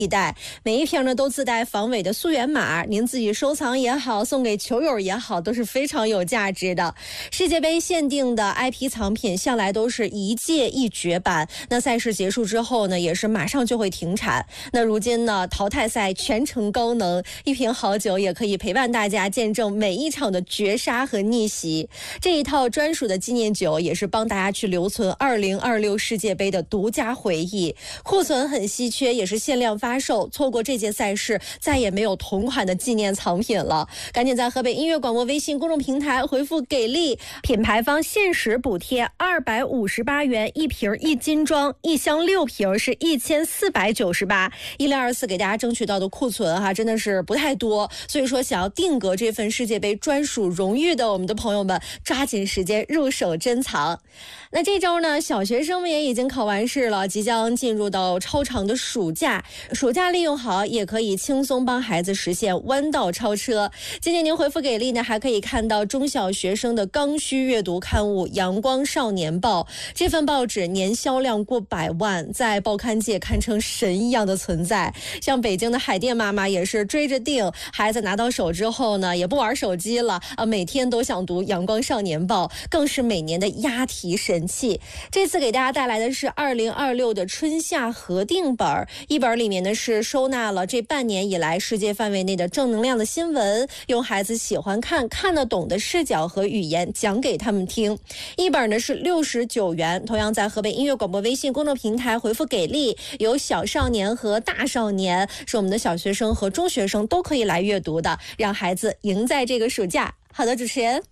一袋，每一瓶呢都自带防伪的溯源码，您自己收藏也好，送给球友也好，都是非常有价值的。世界杯限定的 IP 藏品向来都是一届一绝版，那赛事结束之后呢，也是马上就会停产。那如今呢，淘汰赛全程高能，一瓶好酒也可以陪伴大家见证每一场的绝杀和逆袭。这一套专属的纪念酒也是帮大家去留存2026世界杯的独家回忆，库存很稀缺，也是限量发售，错过这届赛事再也没有同款的纪念藏品了。赶紧在河北音乐广播微信公众平台回复给力，品牌方限时补贴258元一瓶一斤装，一箱6瓶是1498，1624给大家争取到的库存真的是不太多，所以说想要定格这份世界杯专属荣誉的我们的朋友们，抓紧时间入手珍藏。那这周呢，小学生们也已经考完试了，即将进入到超长的暑假利用好，也可以轻松帮孩子实现弯道超车。今天您回复给力呢，还可以看到中小学生的刚需阅读刊物《阳光少年报》，这份报纸年销量过100万，在报刊界堪称神一样的存在。像北京的海淀妈妈也是追着订，孩子拿到手之后呢，也不玩手机了每天都想读《阳光少年报》，更是每年的押题神器。这次给大家带来的是2026的春夏合订本，一本里面呢是收纳了这半年以来世界范围内的正能量的新闻，用孩子喜欢看得懂的视角和语言讲给他们听。一本呢是69元，同样在河北音乐广播微信公众平台回复给力，有小少年和大少年，是我们的小学生和中学生都可以来阅读的，让孩子赢在这个暑假。好的，主持人。